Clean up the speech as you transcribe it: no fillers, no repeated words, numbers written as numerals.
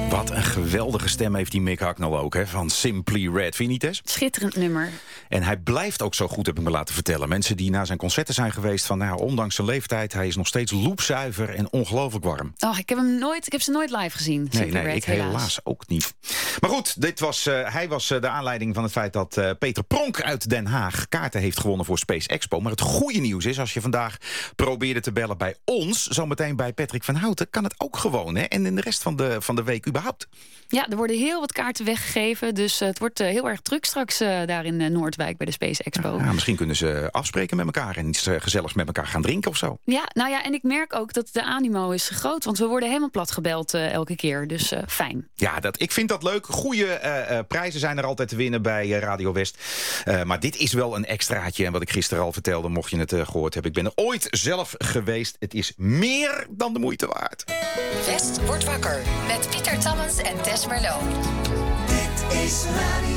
Wat een geweldige stem heeft die Mick Hucknall ook, hè? Van Simply Red. Vind je niet, Tess? Schitterend nummer. En hij blijft ook zo goed, heb ik me laten vertellen. Mensen die naar zijn concerten zijn geweest, van nou, ondanks zijn leeftijd, hij is nog steeds loepzuiver en ongelooflijk warm. Oh, ik heb ze nooit live gezien. Nee, Red, ik helaas ook niet. Maar goed, hij was de aanleiding van het feit dat Peter Pronk uit Den Haag kaarten heeft gewonnen voor Space Expo. Maar het goede nieuws is, als je vandaag probeerde te bellen bij ons, zometeen bij Patrick van Houten, kan het ook gewoon, hè? En in de rest van de week überhaupt. Ja, er worden heel wat kaarten weggegeven. Dus het wordt heel erg druk straks daar in Noordwijk bij de Space Expo. Ja, misschien kunnen ze afspreken met elkaar en iets gezelligs met elkaar gaan drinken of zo. Ja, nou ja, en ik merk ook dat de animo is groot. Want we worden helemaal plat gebeld elke keer. Dus fijn. Ja, ik vind dat leuk. Goede prijzen zijn er altijd te winnen bij Radio West. Maar dit is wel een extraatje. En wat ik gisteren al vertelde, mocht je het gehoord hebben. Ik ben er ooit zelf geweest. Het is meer dan de moeite waard. West wordt wakker met Pieter Tammens en Tess Merlo. Dit is Radio